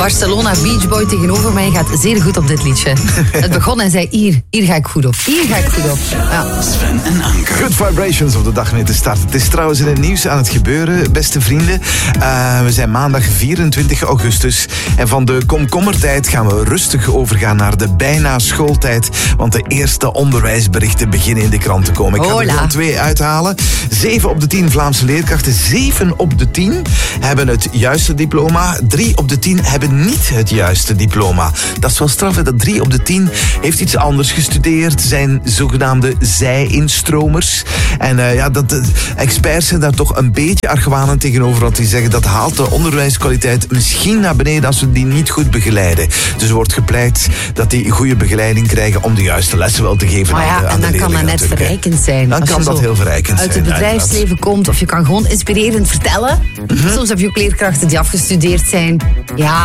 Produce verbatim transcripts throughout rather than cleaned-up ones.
Barcelona Beach Boy tegenover mij gaat zeer goed op dit liedje. Het begon en zei, hier, hier ga ik goed op. Hier ga ik goed op. Ja. Sven en Anke. Good vibrations op de dag mee te starten. Het is trouwens in het nieuws aan het gebeuren, beste vrienden. Uh, we zijn maandag vierentwintig augustus. En van de komkommertijd gaan we rustig overgaan naar de bijna schooltijd. Want de eerste onderwijsberichten beginnen in de krant te komen. Ik ga er gewoon twee uithalen. Zeven op de tien Vlaamse leerkrachten, zeven op de tien hebben het juiste diploma. Drie op de tien hebben niet het juiste diploma. Dat is wel straf, hè? Dat drie op de tien heeft iets anders gestudeerd. Zijn zogenaamde zij-instromers. En uh, ja, dat, de experts zijn daar toch een beetje argwanend tegenover. Want die zeggen dat haalt de onderwijskwaliteit misschien naar beneden als we die niet goed begeleiden. Dus er wordt gepleit dat die goede begeleiding krijgen om de juiste lessen wel te geven maar ja, aan de, aan en de dan kan dat net verrijkend zijn. Dan als kan je dat heel verrijkend uit zijn. Uit het bedrijfsleven ja, komt of je kan gewoon inspirerend vertellen. Mm-hmm. Soms heb je ook leerkrachten die afgestudeerd zijn. Ja...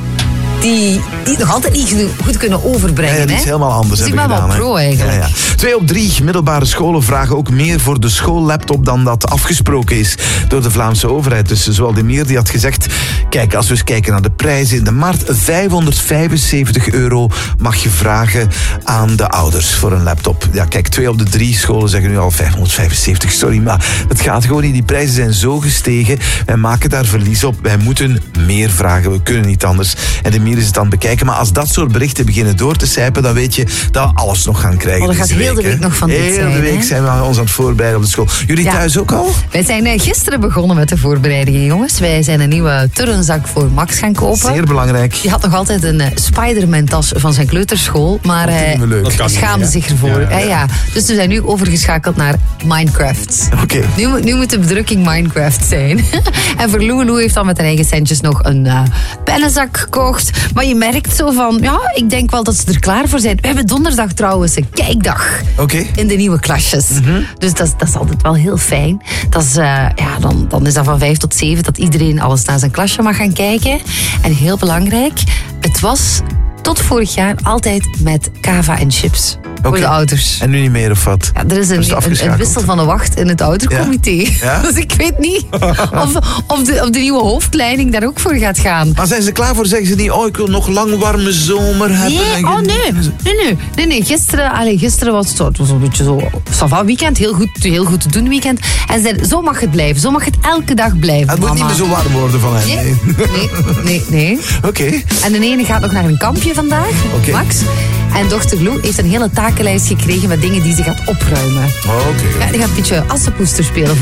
Die, die nog altijd niet goed kunnen overbrengen. Ja, ja, die is hè? helemaal anders. Dus ik ben wel pro eigenlijk. Ja, ja. Twee op drie middelbare scholen vragen ook meer voor de schoollaptop dan dat afgesproken is door de Vlaamse overheid. Dus zowel de Mier die had gezegd, kijk, als we eens kijken naar de prijzen in de markt, vijfhonderdvijfenzeventig euro mag je vragen aan de ouders voor een laptop. Ja, kijk, twee op de drie scholen zeggen nu al vijfhonderdvijfenzeventig, sorry, maar het gaat gewoon niet. Die prijzen zijn zo gestegen. Wij maken daar verlies op. Wij moeten meer vragen. We kunnen niet anders. En de Mier is het dan bekijken. Maar als dat soort berichten beginnen door te sijpen, dan weet je dat we alles nog gaan krijgen. Oh, dat gaat heel week, de week hè? nog van dit heel zijn. Heel de week hè? zijn we ons aan het voorbereiden op de school. Jullie ja. thuis ook al? Wij zijn gisteren begonnen met de voorbereidingen, jongens. Wij zijn een nieuwe turnzak voor Max gaan kopen. Zeer belangrijk. Die had nog altijd een uh, Spider-Man-tas van zijn kleuterschool, maar hij uh, schaamde zich ervoor. Ja, ja. Ja, ja. Dus we zijn nu overgeschakeld naar Minecraft. Okay. Nu, nu moet de bedrukking Minecraft zijn. En voor Lou, Lou heeft dan met haar eigen centjes nog een uh, pennenzak gekocht. Maar je merkt zo van, ja, ik denk wel dat ze er klaar voor zijn. We hebben donderdag trouwens een kijkdag okay. in de nieuwe klasjes. Mm-hmm. Dus dat, dat is altijd wel heel fijn. Dat is, uh, ja, dan, dan is dat van vijf tot zeven dat iedereen alles naar zijn klasje mag gaan kijken. En heel belangrijk, het was tot vorig jaar altijd met kava en chips. Okay. Voor de ouders. En nu niet meer of wat? Ja, er is een, een, een wissel van de wacht in het oudercomité. Ja? Ja? Dus ik weet niet of, of, de, of de nieuwe hoofdleiding daar ook voor gaat gaan. Maar zijn ze klaar voor? Zeggen ze niet, oh, ik wil nog lang warme zomer hebben? Nee, oh nee. Nee, nee. nee, nee. Gisteren, allez, gisteren was het, zo, het was een beetje zo... Sava weekend, heel goed, heel goed te doen weekend. En ze zeiden, zo mag het blijven. Zo mag het elke dag blijven, Het mama. moet niet meer zo warm worden van hen. Nee, nee, nee. nee. Oké. Okay. En de ene gaat nog naar een kampje vandaag, okay. Max. En dochter Lou heeft een hele takenlijst gekregen met dingen die ze gaat opruimen. Oh, okay. Ja, die gaat een beetje assenpoester spelen